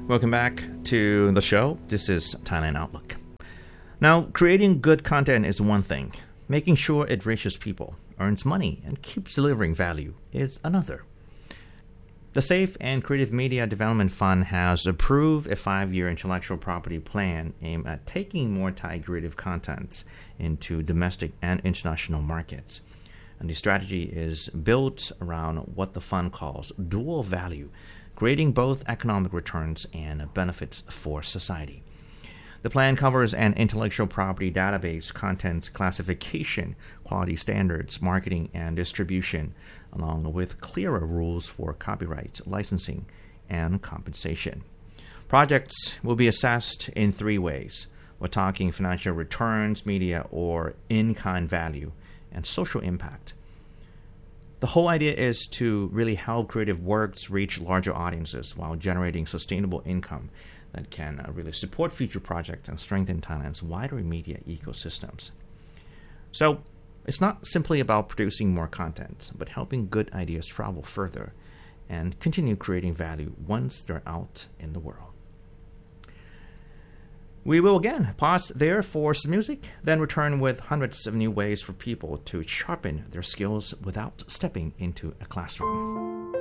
Welcome back to the show. This is Thailand Outlook. Now, creating good content is one thing. Making sure it reaches people, earns money, and keeps delivering value is another. The Safe and Creative Media Development Fund has approved a 5-year intellectual property plan aimed at taking more Thai creative content into domestic and international markets. And the strategy is built around what the fund calls dual value, creating both economic returns and benefits for society. The plan covers an intellectual property database, content classification, quality standards, marketing and distribution, along with clearer rules for copyright, licensing, and compensation. Projects will be assessed in 3 ways. We're talking financial returns, media or in-kind value, and social impact. The whole idea is to really help creative works reach larger audiences while generating sustainable income that can really support future projects and strengthen Thailand's wider media ecosystems. So, it's not simply about producing more content, but helping good ideas travel further and continue creating value once they're out in the world. We will again pause there for some music, then return with hundreds of new ways for people to sharpen their skills without stepping into a classroom.